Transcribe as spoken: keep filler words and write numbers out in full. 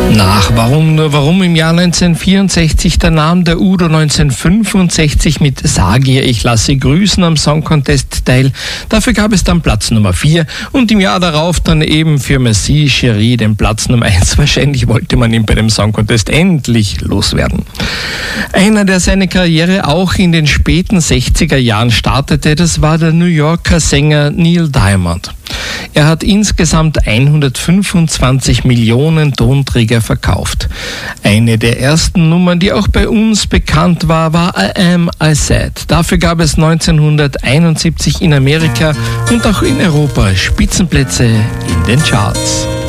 Nach Warum nur Warum im Jahr neunzehnhundertvierundsechzig der Name der Udo neunzehnhundertfünfundsechzig mit Sag ihr, ich lasse grüßen am Song Contest teil. Dafür gab es dann Platz Nummer vier und im Jahr darauf dann eben für Merci Chérie den Platz Nummer eins. Wahrscheinlich wollte man ihn bei dem Song Contest endlich loswerden. Einer, der seine Karriere auch in den späten sechziger Jahren startete, das war der New Yorker Sänger Neil Diamond. Er hat insgesamt hundertfünfundzwanzig Millionen Tonträger verkauft. Eine der ersten Nummern, die auch bei uns bekannt war, war I Am I Said. Dafür gab es neunzehnhunderteinundsiebzig in Amerika und auch in Europa Spitzenplätze in den Charts.